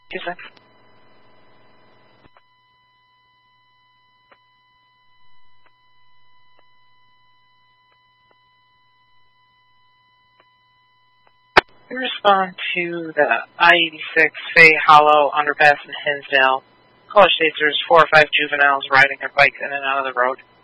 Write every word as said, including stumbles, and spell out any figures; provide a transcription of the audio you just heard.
Two six. We respond to the I eighty-six Fay Hollow underpass in Hinsdale. Caller states there's four or five juveniles riding their bikes in and out of the road.